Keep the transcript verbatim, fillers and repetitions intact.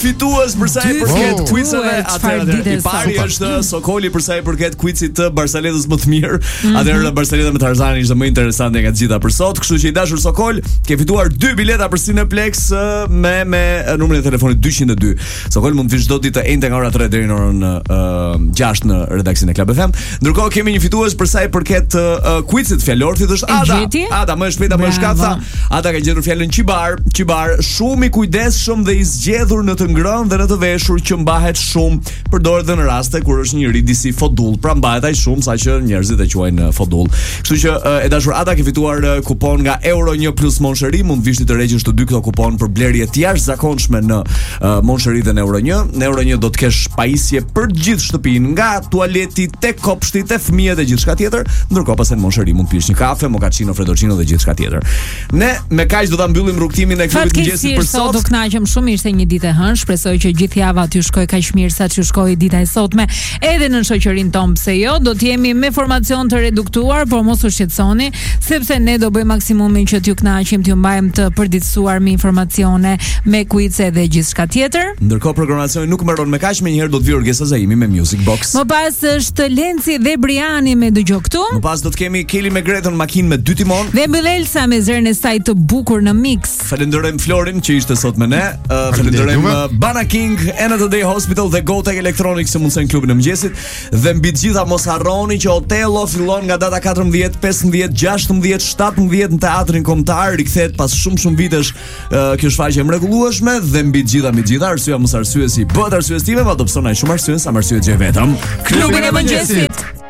fitues për sa i përket quizave. Atëherë i pari është Sokoli për sa i përket quizit të Barsaletës më të mirë. Atëherë Barsaleta me Tarzani ishte më interesante nga të gjitha për sot, kështu që i dashur Sokol, ke fituar dy bileta për Cineplex me me numrin e telefonit dyqind e dy. Sokol mund të vish çdo ditë të enjte nga ora tre deri në orën uh, gjashtë në redaksionin e Club F M. Ndërkohë kemi një fitues për sa i përket uh, quizit fjalor, është Ada. Ada më e shpejta më e shkatha. Ada ka gjetur fjalën qibar, qibar, shumë i kujdesshëm dhe i zgjedhur në të ngrënë dhe në të veshur që mbahet shumë, përdoret edhe në raste kur është një njeri disi fodull, pra mbahet ai shumë saqë njerëzit e quajnë fodull. Kështu që e dashur Ada ke fituar kupon nga Euro një plus Monsheri, mund vishni të rregjish të dy këto kupon për blerje të jashtëzakonshme në uh, Monsheri dhe në Euro një. Në Euro një do të kesh pajisje për të gjithë shtëpinë, nga tualeti te kopshti te fëmijët e gjithçka tjetër, ndërkohë pas në Monsheri mund të pish një kafe, mochaccino, fredocino dhe gjithçka tjetër. Ne me kaq do ta mbyllim rrugtimin e klubit të mëngjesit për sot. Do kënaqem shumë, ishte një ditë e hënë, shpresoj që gjithë java t'ju shkojë kaq mirë sa t'ju shkoi dita e sotme, edhe në shoqërinë tonë, pse jo, do të jemi me formacion të reduktuar, por mos u shqetësoni, sepse ne do bëjmë maksimumin që t'ju kënaqim, t'ju mbajmë të përditësuar me informacione, me quize dhe gjithçka tjetër. Ndërkohë programacioni nuk mbaron me kaq, menjëherë do të vi Orgesa Zaimi me Music Box. Më pas është Lenci dhe Briani me Dëgjoj këtu. Më pas do të kemi Kelly me Gretën makinë me dy timon. Dhe Mbylelsa me zërin e saj të bukur në mix. Falenderojmë Florin që ishte sot me ne. Uh, Falenderojmë uh, Bana King, N T Day Hospital dhe Gotek Electronics që mundsen klubin e mëngjesit. Dhe mbi të gjitha mos harroni që Otello fillon nga data katërmbëdhjetë, pesëmbëdhjetë, gjashtëmbëdhjetë, shtatëmbëdhjetë në Teatrin Kombëtar, rikthehet pas shumë shumë vitesh uh, kjo shfaqje e mrekullueshme dhe mbi të gjitha mbi të gjitha arsyeja mos arsyesi, bëhet arsyes time, ma do psonaj shumë arsye sa arsye gjë vetëm. Klubin e mëngjesit.